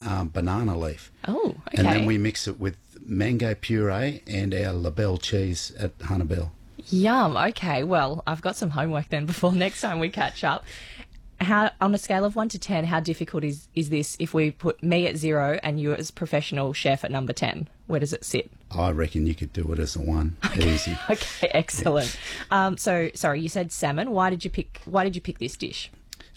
banana leaf. Oh, okay. And then we mix it with mango puree and our Labelle cheese at Hunnebell. Yum. Okay. Well, I've got some homework then before next time we catch up. How, on a scale of 1 to 10, how difficult is this if we put me at 0 and you as professional chef at number 10? Where does it sit? I reckon you could do it as a 1. Easy. Okay, excellent. So, sorry, you said salmon. Why did you pick this dish?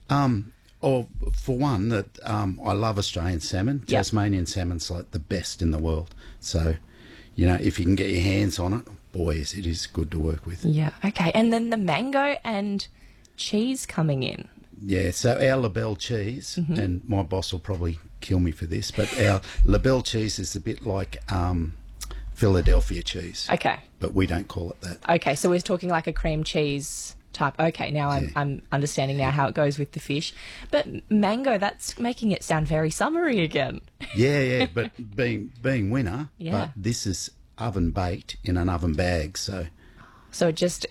Or for one, that I love Australian salmon. Yep. Tasmanian salmon's like the best in the world. So, you know, if you can get your hands on it, boys, it is good to work with. Yeah. Okay. And then the mango and cheese coming in. Yeah, so our Labelle cheese, and my boss will probably kill me for this, but our Labelle cheese is a bit like Philadelphia cheese. Okay. But we don't call it that. Okay, so we're talking like a cream cheese type. Okay, now I'm understanding now how it goes with the fish. But mango, that's making it sound very summery again. Yeah, but being winter, Yeah. but this is oven baked in an oven bag, so... So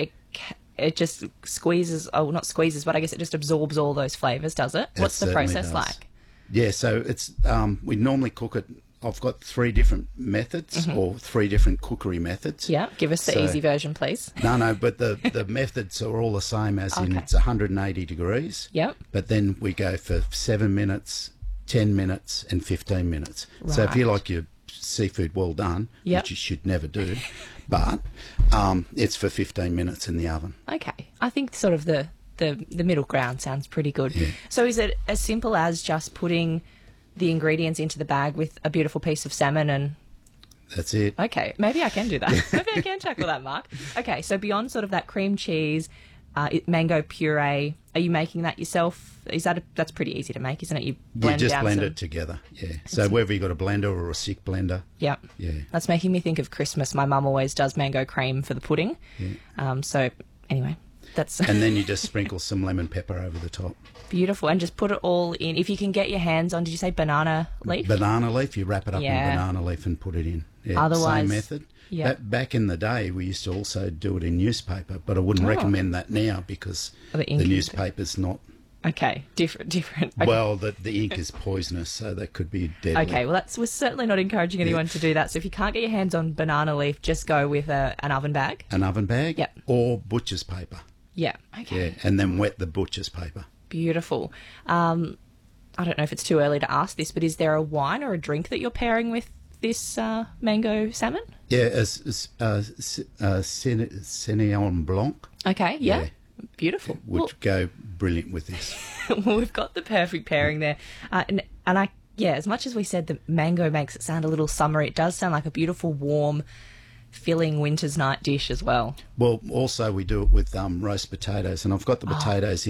it just squeezes, oh, not squeezes, but I guess it just absorbs all those flavours, does it? What's the certainly process does. like? Yeah, so it's we normally cook it. I've got 3 different methods or 3 different cookery methods. Yeah, give us the So- easy version, please. No, but the methods are all the same, as in Okay. it's 180 degrees. Yep. But then we go for 7 minutes, 10 minutes, and 15 minutes. So if you Right. like your seafood well done, Yep. which you should never do, but it's for 15 minutes in the oven. Okay, I think sort of the middle ground sounds pretty good. Yeah. So is it as simple as just putting the ingredients into the bag with a beautiful piece of salmon and... That's it. Okay, maybe I can do that. Maybe I can tackle that, Mark. Okay, so beyond sort of that cream cheese, mango puree, are you making that yourself? That's pretty easy to make, isn't it? You We just down blend some... it together, yeah. So whether you've got a blender or a stick blender, Yep. yeah. That's making me think of Christmas. My mum always does mango cream for the pudding. So anyway, that's And then you just sprinkle some lemon pepper over the top. beautiful. And just put it all in. If you can get your hands on, did you say banana leaf? Banana leaf, you wrap it up Yeah. in banana leaf and put it in. Yeah, Otherwise- same method. yeah. Back in the day, we used to also do it in newspaper, but I wouldn't recommend that now because The ink the is- newspaper's not... Okay, different. Okay. Well, the ink is poisonous, so that could be deadly. Okay, well, we're certainly not encouraging anyone to do that. So if you can't get your hands on banana leaf, just go with an oven bag. An oven bag Yep. or butcher's paper. Yeah, okay. Yeah, and then wet the butcher's paper. Beautiful. I don't know if it's too early to ask this, but is there a wine or a drink that you're pairing with this mango salmon? Yeah, Sauvignon Blanc Okay, yeah. Yeah. Beautiful. would go brilliant with this. Well, we've got the perfect pairing there. And as much as we said the mango makes it sound a little summery, it does sound like a beautiful, warm, filling winter's night dish as well. Well, also we do it with roast potatoes, and I've got the potatoes